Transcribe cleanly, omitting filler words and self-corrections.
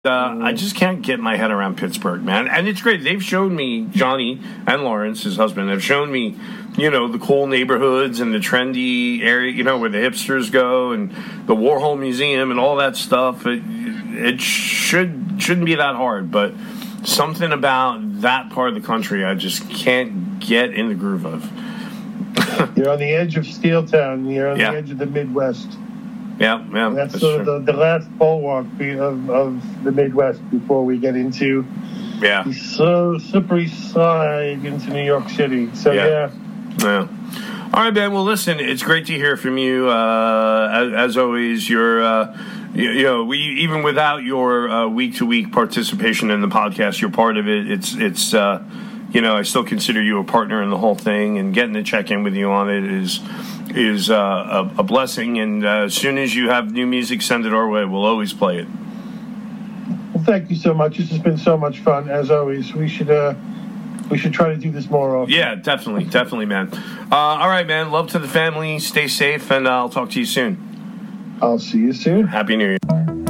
I just can't get my head around Pittsburgh, man. And it's great. They've shown me, Johnny and Lawrence, his husband, have shown me, the cool neighborhoods and the trendy area, where the hipsters go and the Warhol Museum and all that stuff. It shouldn't be that hard, but something about that part of the country I just can't get in the groove of. You're on the edge of Steeltown. You're on the edge of the Midwest. Yeah. That's sort of the last bulwark of the Midwest before we get into the slippery slide into New York City. So, yeah. All right, man. Well, listen, it's great to hear from you. As always, you're, even without your week-to-week participation in the podcast, you're part of it. It's I still consider you a partner in the whole thing, and getting to check in with you on it is a blessing. And as soon as you have new music, send it our way. We'll always play it. Well, thank you so much. This has been so much fun, as always. We should try to do this more often. Yeah, definitely, man. All right, man. Love to the family. Stay safe, and I'll talk to you soon. I'll see you soon. Happy New Year.